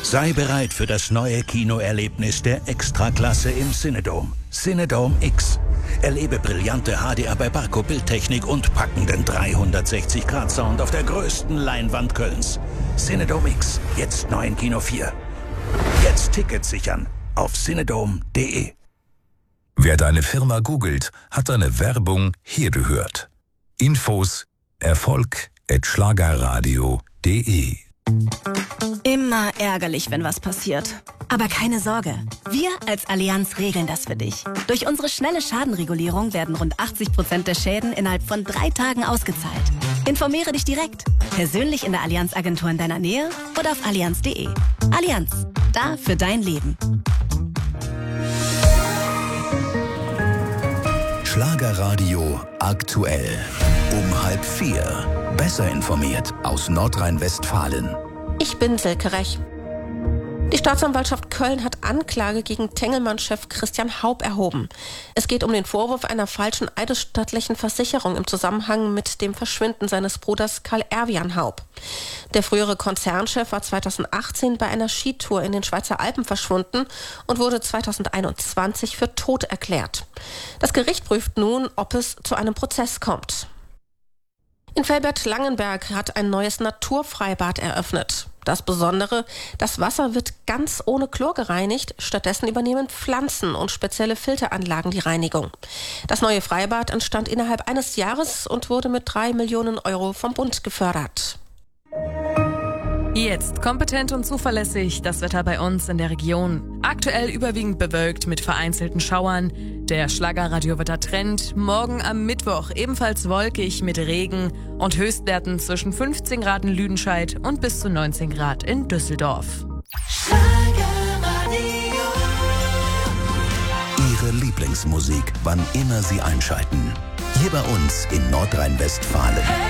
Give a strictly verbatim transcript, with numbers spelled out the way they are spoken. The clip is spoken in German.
Sei bereit für das neue Kinoerlebnis der Extraklasse im Cinedome. Cinedome X. Erlebe brillante H D R bei Barco Bildtechnik und packenden dreihundertsechzig Grad Sound auf der größten Leinwand Kölns. Cinedome X, jetzt neu in Kino vier. Jetzt Tickets sichern auf cinedome punkt de. Wer deine Firma googelt, hat deine Werbung hier gehört. Infos erfolg at schlagerradio punkt de. Immer ärgerlich, wenn was passiert. Aber keine Sorge, wir als Allianz regeln das für dich. Durch unsere schnelle Schadenregulierung werden rund achtzig Prozent der Schäden innerhalb von drei Tagen ausgezahlt. Informiere dich direkt, persönlich in der Allianz-Agentur in deiner Nähe oder auf allianz punkt de. Allianz, da für dein Leben. Schlagerradio aktuell. Um halb vier. Besser informiert aus Nordrhein-Westfalen. Ich bin Silke Rech. Die Staatsanwaltschaft Köln hat Anklage gegen Tengelmann-Chef Christian Haup erhoben. Es geht um den Vorwurf einer falschen eidesstattlichen Versicherung im Zusammenhang mit dem Verschwinden seines Bruders Karl Erwian Haup. Der frühere Konzernchef war zweitausendachtzehn bei einer Skitour in den Schweizer Alpen verschwunden und wurde zweitausendeinundzwanzig für tot erklärt. Das Gericht prüft nun, ob es zu einem Prozess kommt. In Velbert-Langenberg hat ein neues Naturfreibad eröffnet. Das Besondere, das Wasser wird ganz ohne Chlor gereinigt, stattdessen übernehmen Pflanzen und spezielle Filteranlagen die Reinigung. Das neue Freibad entstand innerhalb eines Jahres und wurde mit drei Millionen Euro vom Bund gefördert. Jetzt kompetent und zuverlässig das Wetter bei uns in der Region. Aktuell überwiegend bewölkt mit vereinzelten Schauern. Der Schlagerradiowetter-Trend morgen am Mittwoch ebenfalls wolkig mit Regen und Höchstwerten zwischen fünfzehn Grad in Lüdenscheid und bis zu neunzehn Grad in Düsseldorf. Ihre Lieblingsmusik, wann immer Sie einschalten. Hier bei uns in Nordrhein-Westfalen.